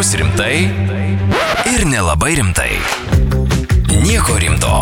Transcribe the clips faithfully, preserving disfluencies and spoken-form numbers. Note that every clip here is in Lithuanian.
Netrukus rimtai ir nelabai rimtai. Nieko rimto.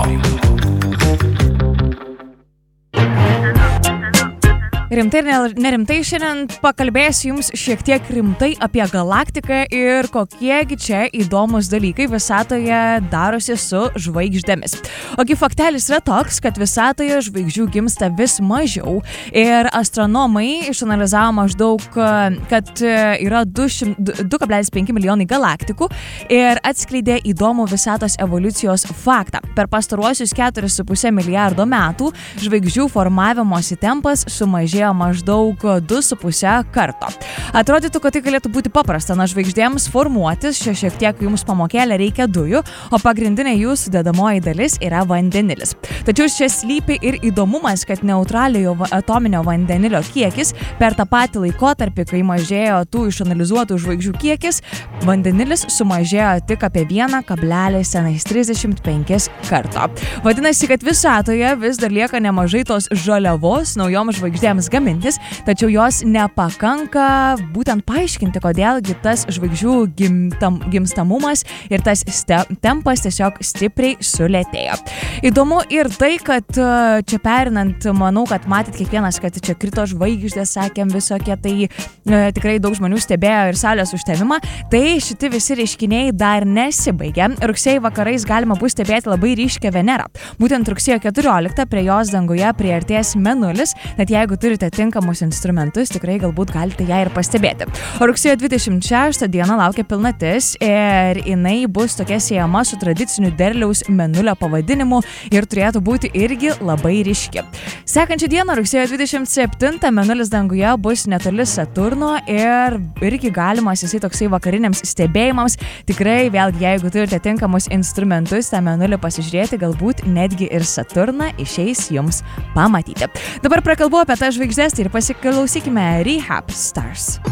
Rimtai ir nerimtai šiandien pakalbėsiu jums šiek tiek rimtai apie galaktiką ir kokiegi čia įdomus dalykai visatoje darosi su žvaigždėmis. Ogi faktelis yra toks, kad visatoje žvaigždžių gimsta vis mažiau ir astronomai išanalizavo maždaug, kad yra du kablelis penki milijonai galaktikų ir atskleidė įdomų visatos evoliucijos faktą. Per pastaruosius keturis su puse milijardo metų žvaigždžių formavimosi tempas sumažėjo maždaug du su puse karto. Atrodytų, kad tai galėtų būti paprasta, na žvaigždėms formuotis, čia šiek tiek jums pamokėlė reikia dujų, o pagrindinė jų sudedamoji dalis yra vandenilis. Tačiau čia slypi ir įdomumas, kad neutraliojo atominio vandenilio kiekis per tą patį laikotarpį, kai mažėjo tų išanalizuotų žvaigždžių kiekis, vandenilis sumažėjo tik apie vieną kablelis trisdešimt penkis karto. Vadinasi, kad visatoje vis dar lieka nemažai tos žaliavos naujom žvaigždėms gamintis, tačiau jos nepakanka būtent paaiškinti, kodėlgi tas žvaigždžių gimtam, gimstamumas ir tas ste, tempas tiesiog stipriai sulėtėjo. Įdomu ir tai, kad čia perinant, manau, kad matyt kiekvienas, kad čia krito žvaigždės, sakėm visokie, tai e, tikrai daug žmonių stebėjo ir saulės užtemimą, tai šiti visi reiškiniai dar nesibaigia. Rugsėjį vakarais galima bus stebėti labai ryškę Venerą. Būtent rugsėjo keturioliktą prie jos danguje priartės Mėnulis, net jeigu turite tinkamus instrumentus, tikrai galbūt galite ją ir pastebėti. O rugsėjo dvidešimt šeštą dieną laukia pilnatis ir jinai bus tokia siejama su tradiciniu derliaus Mėnulio pavadinimu ir turėtų būti irgi labai ryški. Sekančią dieną, rugsėjo dvidešimt septintą, Mėnulis danguje bus netoli Saturno ir irgi galimas jisai toksai vakariniams stebėjimams. Tikrai, vėlgi, jeigu turite tinkamus instrumentus, tą Mėnulį pasižiūrėti, galbūt netgi ir Saturną išeis jums pamatyti. Dabar prakalbu apie tą žvaigždės ir pasiklausykime Rehab Stars.